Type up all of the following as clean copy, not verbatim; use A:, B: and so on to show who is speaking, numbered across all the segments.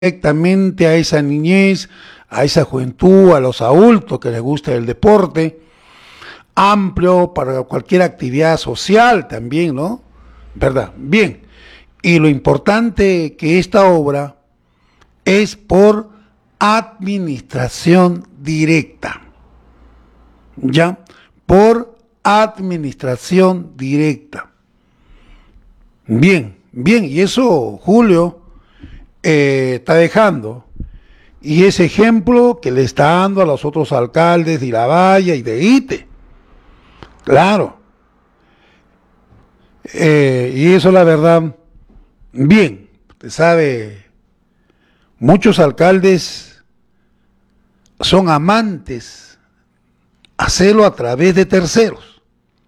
A: directamente a esa niñez, a esa juventud, a los adultos que les gusta el deporte, amplio para cualquier actividad social también, ¿no? ¿Verdad? Bien, y lo importante que esta obra es por administración directa, ¿ya? Por administración directa. Bien, bien, y eso Julio está dejando, y ese ejemplo que le está dando a los otros alcaldes de Irabaya y de Ite, claro, y eso la verdad, bien, usted sabe, muchos alcaldes son amantes hacerlo a través de terceros,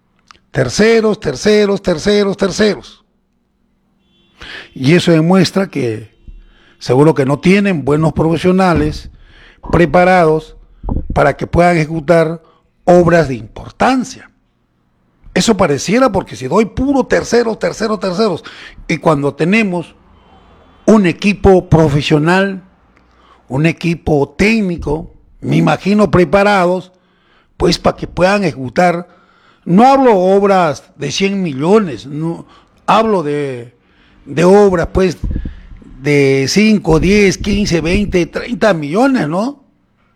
A: y eso demuestra que seguro que no tienen buenos profesionales preparados para que puedan ejecutar obras de importancia. Eso pareciera, porque si doy puro terceros, y cuando tenemos un equipo profesional, un equipo técnico, me imagino preparados, pues para que puedan ejecutar, no hablo obras de 100 millones, no hablo de obras pues de 5, 10, 15, 20, 30 millones, ¿no?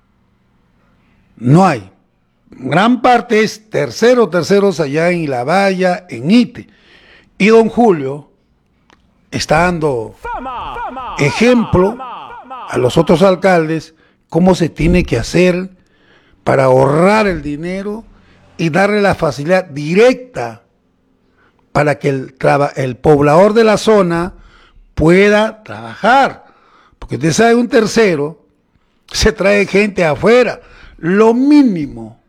A: No hay. Gran parte es terceros allá en Ilabaya, en Ite. Y don Julio está dando ejemplo a los otros alcaldes cómo se tiene que hacer para ahorrar el dinero y darle la facilidad directa para que el poblador de la zona pueda trabajar. Porque usted sabe, un tercero se trae gente afuera. Lo mínimo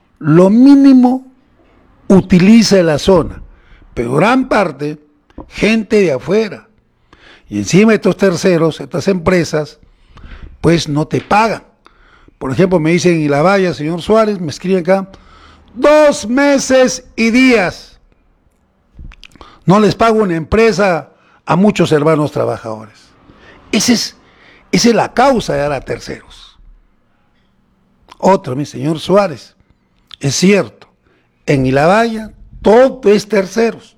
A: utiliza la zona, pero gran parte gente de afuera. Y encima estos terceros, estas empresas, pues no te pagan. Por ejemplo, me dicen en Ilabaya, señor Suárez, me escriben acá, 2 meses y días no les paga una empresa a muchos hermanos trabajadores. Esa es la causa de dar a terceros. Otro, mi señor Suárez, es cierto, en Ilabaya todo es terceros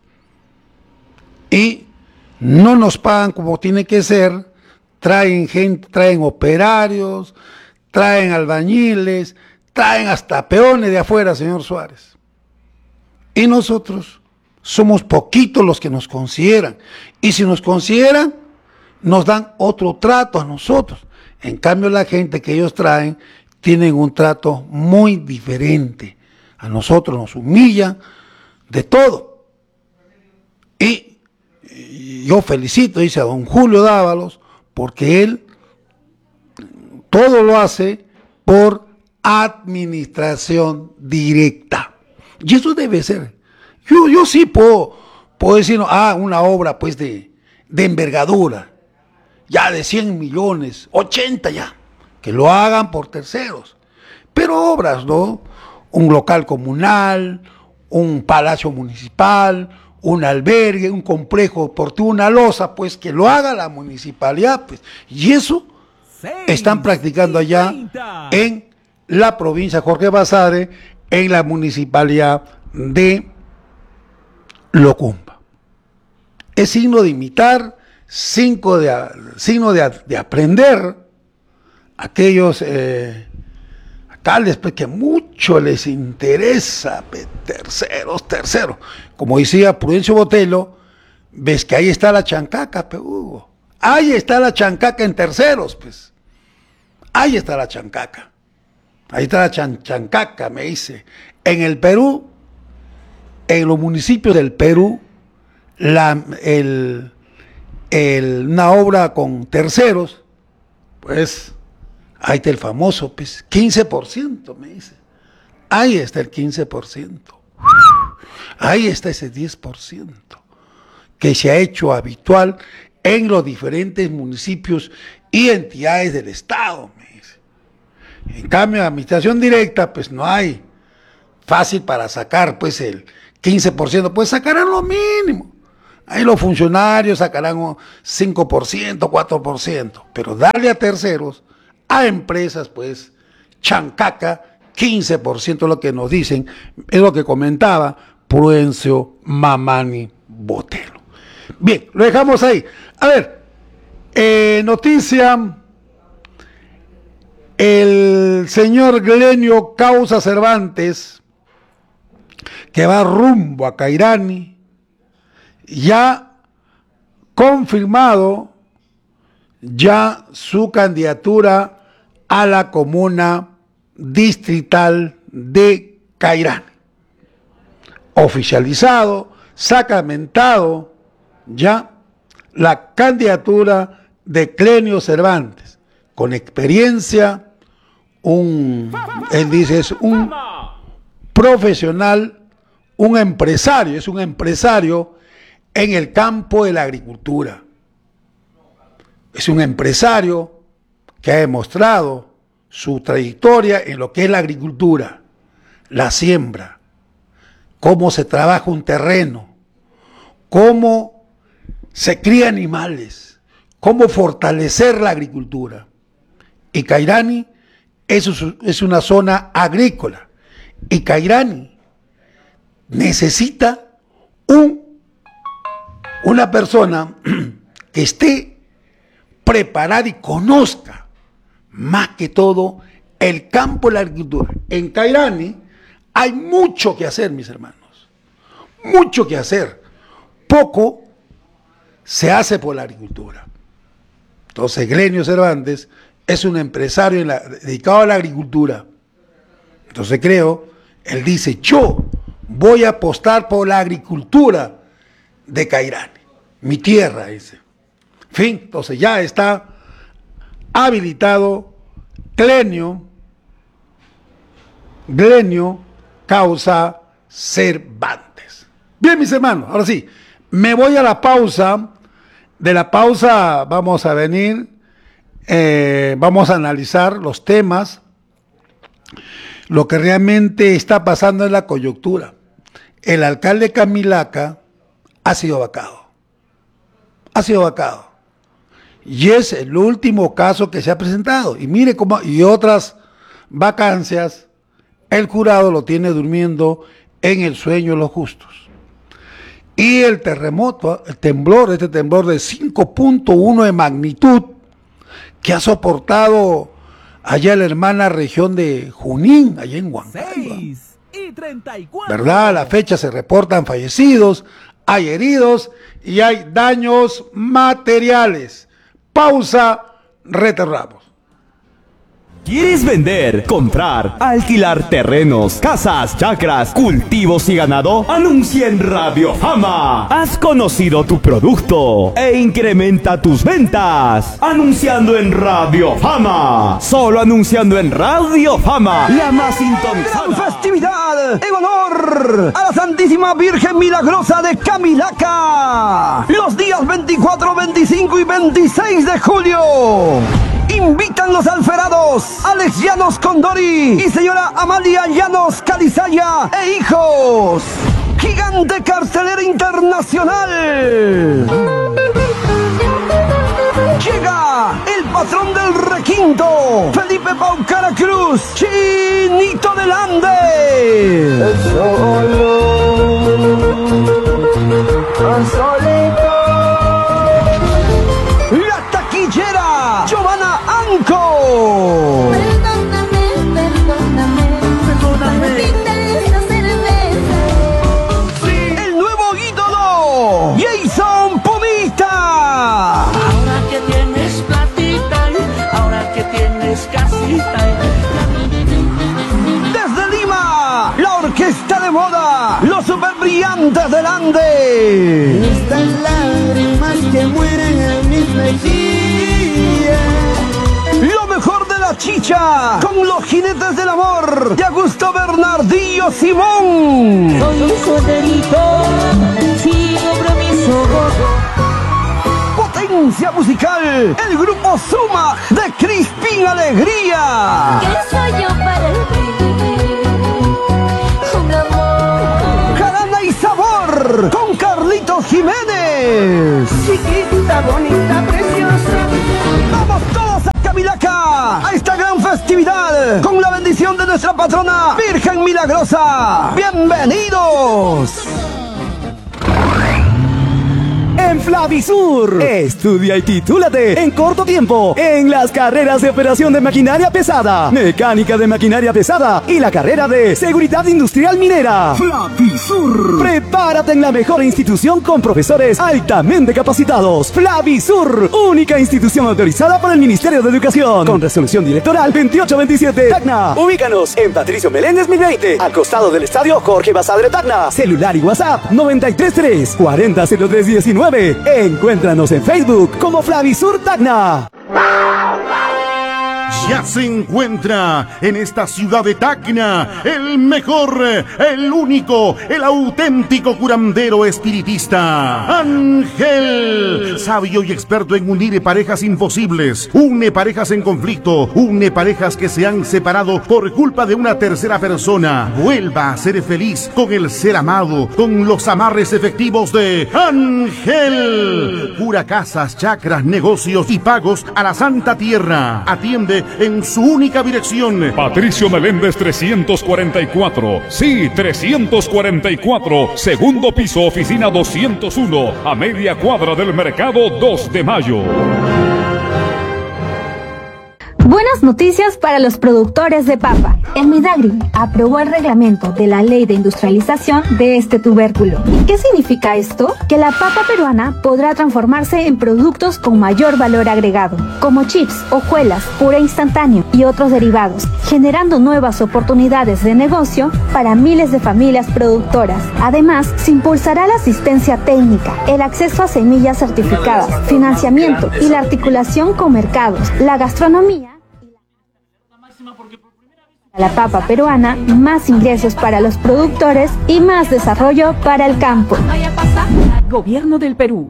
A: y no nos pagan como tiene que ser. Traen gente, traen operarios, traen albañiles, traen hasta peones de afuera, señor Suárez. Y nosotros somos poquitos los que nos consideran. Y si nos consideran, nos dan otro trato a nosotros. En cambio, la gente que ellos traen tienen un trato muy diferente. A nosotros nos humillan de todo. Y yo felicito, dice, a don Julio Dávalos, porque él todo lo hace por administración directa. Y eso debe ser. Yo sí puedo decir, una obra pues de envergadura, ya de 100 millones, 80 ya, que lo hagan por terceros. Pero obras, ¿no? Un local comunal, un palacio municipal, un albergue, un complejo deportivo, una loza, pues que lo haga la municipalidad, pues. Y eso están practicando allá en la provincia Jorge Basadre, en la municipalidad de Locumba. Es signo de imitar, signo de aprender aquellos alcaldes pues, que mucho les interesa, terceros. Como decía Prudencio Botelho, ves que ahí está la chancaca, Hugo. Ahí está la chancaca en terceros, pues. Ahí está la chancaca. Ahí está la chancaca, me dice. En el Perú, en los municipios del Perú, una obra con terceros, pues, ahí está el famoso, pues, 15%, me dice. Ahí está el 15%. Ahí está ese 10%, que se ha hecho habitual en los diferentes municipios y entidades del Estado, me dice. En cambio, administración directa, pues no hay fácil para sacar, pues, el 15%, pues sacarán lo mínimo. Ahí los funcionarios sacarán un 5%, 4%, pero darle a terceros, a empresas, pues, chancaca, 15% es lo que nos dicen, es lo que comentaba Prudencio Mamani Botelo. Bien, lo dejamos ahí. A ver, noticia, el señor Glenio Causa Cervantes, que va rumbo a Cairani, ya confirmado ya su candidatura a la comuna distrital de Cairani. Oficializado, sacramentado ya la candidatura de Glenio Cervantes, con experiencia, él dice, es un profesional, un empresario, es un empresario en el campo de la agricultura. Es un empresario que ha demostrado su trayectoria en lo que es la agricultura, la siembra, cómo se trabaja un terreno, cómo se cría animales, cómo fortalecer la agricultura. Y Cairani es una zona agrícola, y Cairani necesita una persona que esté preparada y conozca más que todo el campo de la agricultura. En Cairani hay mucho que hacer, mis hermanos, mucho que hacer. Poco se hace por la agricultura. Entonces Glenio Cervantes es un empresario dedicado a la agricultura. Entonces creo, él dice, yo voy a apostar por la agricultura de Cairani, mi tierra, dice. En fin, entonces ya está habilitado Glenio Causa Cervantes. Bien, mis hermanos, ahora sí, me voy a la pausa. De la pausa vamos a venir, vamos a analizar los temas, lo que realmente está pasando en la coyuntura. El alcalde de Camilaca ha sido vacado. Ha sido vacado. Y es el último caso que se ha presentado. Y mire cómo, y otras vacancias, el jurado lo tiene durmiendo en el sueño de los justos. Y el terremoto, este temblor de 5.1 de magnitud, que ha soportado allá la hermana región de Junín, allá en Huancayua. 6:34. ¿Verdad? A la fecha se reportan fallecidos, hay heridos y hay daños materiales. Pausa, retornamos.
B: ¿Quieres vender, comprar, alquilar terrenos, casas, chacras, cultivos y ganado? Anuncia en Radio Fama. Has conocido tu producto e incrementa tus ventas. Anunciando en Radio Fama. Solo anunciando en Radio Fama. La más sintonizada.
C: Gran festividad en honor a la Santísima Virgen Milagrosa de Camilaca. Los días 24, 25 y 26 de julio. Invitan los alferados Alex Llanos Condori y señora Amalia Llanos Calizaya e hijos. Gigante cartelera internacional. Llega el patrón del requinto, Felipe Paucara Cruz, Chinito del Ande. La taquillera, Giovanna Anco. Perdóname. El nuevo ídolo, Jason Pumita.
D: Ahora que tienes platita, ahora que tienes casita.
C: Desde Lima, la orquesta de moda, los super brillantes del Ande.
E: Estas lágrimas que mueren en mis mejillas.
C: Lo mejor de la chicha, con los jinetes del amor, de Augusto Bernardillo Simón.
D: Soy un solterito, sin compromiso.
C: Potencia musical, el grupo Suma de Crispín Alegría.
F: ¿Qué soy yo para el un amor?
C: Jarana y sabor, con Carlitos Jiménez. Flores.
E: Chiquita, bonita, preciosa.
C: ¡Vamos todos a Camilaca! A esta gran festividad, con la bendición de nuestra patrona Virgen Milagrosa. ¡Bienvenidos!
B: En Flavisur, estudia y titúlate en corto tiempo en las carreras de operación de maquinaria pesada, mecánica de maquinaria pesada y la carrera de seguridad industrial minera. Flavisur. Prepárate en la mejor institución con profesores altamente capacitados. Flavisur, única institución autorizada por el Ministerio de Educación, con resolución directoral 2827. Tacna. Ubícanos en Patricio Meléndez 1020, al costado del estadio Jorge Basadre Tacna. Celular y WhatsApp 933 400319. Encuéntranos en Facebook como Flavisur Tacna.
F: Ya se encuentra en esta ciudad de Tacna el mejor, el único, el auténtico curandero espiritista, Ángel, sabio y experto en unir parejas imposibles, une parejas en conflicto, une parejas que se han separado por culpa de una tercera persona. Vuelva a ser feliz con el ser amado, con los amarres efectivos de Ángel. Cura casas, chakras, negocios y pagos a la Santa Tierra. Atiende en su única dirección.
G: Patricio Meléndez 344. Sí, 344. Segundo piso, oficina 201. A media cuadra del mercado 2 de mayo.
H: Buenas noticias para los productores de papa. El Midagri aprobó el reglamento de la ley de industrialización de este tubérculo. ¿Qué significa esto? Que la papa peruana podrá transformarse en productos con mayor valor agregado, como chips, hojuelas, puré instantáneo y otros derivados, generando nuevas oportunidades de negocio para miles de familias productoras. Además, se impulsará la asistencia técnica, el acceso a semillas certificadas, financiamiento y la articulación con mercados, la gastronomía. La papa peruana, más ingresos para los productores y más desarrollo para el campo.
I: Gobierno del Perú.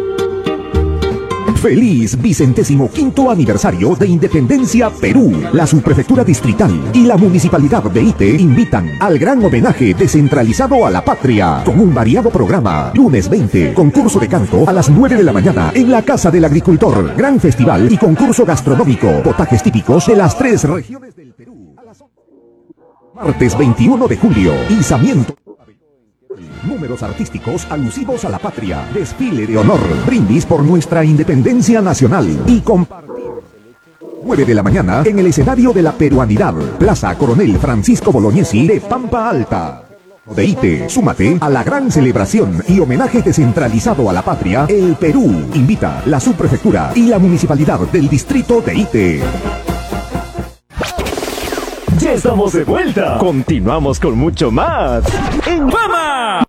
J: Feliz 25º aniversario de Independencia Perú. La Subprefectura Distrital y la Municipalidad de Ite invitan al gran homenaje descentralizado a la patria, con un variado programa. Lunes 20, concurso de canto a las 9 de la mañana en la Casa del Agricultor. Gran festival y concurso gastronómico. Potajes típicos de las 3 regiones del Perú. Martes 21 de julio, izamiento. Números artísticos alusivos a la patria, desfile de honor, brindis por nuestra independencia nacional y compartir. 9 de la mañana en el escenario de la peruanidad, Plaza Coronel Francisco Bolognesi de Pampa Alta. De Ite, súmate a la gran celebración y homenaje descentralizado a la patria. El Perú invita la Subprefectura y la Municipalidad del Distrito de Ite.
B: Ya estamos de vuelta. Continuamos con mucho más en Fama.